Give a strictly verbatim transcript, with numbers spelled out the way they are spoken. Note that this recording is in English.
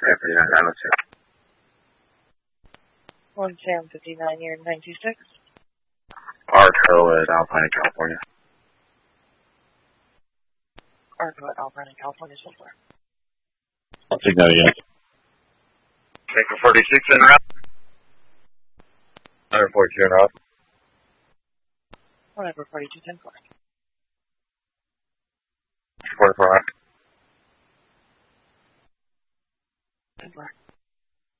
fifty-nine nine oh two. One Sam fifty-nine year nine two six. Arco at Alpine, California. Arco at Alpine, California, so far. I'll take that again. Baker forty-six en route. one forty-two en route. Whatever, forty-two ten four. forty-four. ten four.